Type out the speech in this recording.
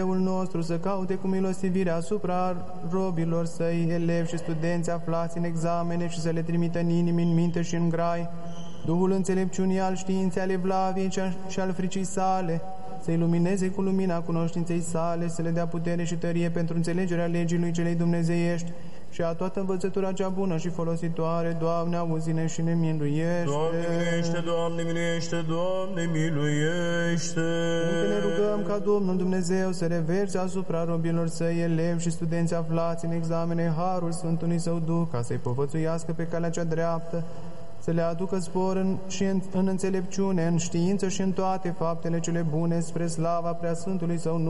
nostru să caute cu milostivire asupra robilor săi, elevi și studenți aflați în examene și să le trimită în inimi, în minte și în grai Duhul înțelepciunii, al științei, ale vlaviei și al fricii sale, să ilumineze cu lumina cunoștinței sale, să le dea putere și tărie pentru înțelegerea legii lui celei dumnezeiești și a toată învățătura cea bună și folositoare. Doamne, auzi-ne și ne miluiește. Doamne, miluiește, Doamne, miluiește, Doamne, miluiește. Încă ne rugăm ca Domnul Dumnezeu să reverse asupra robilor săi, elevi și studenți aflați în examene harul Sfântului Său Duh, ca să-i povățuiască pe calea cea dreaptă, să le aducă spor în înțelepciune, în știință și în toate faptele cele bune, spre slava Preasfântului Său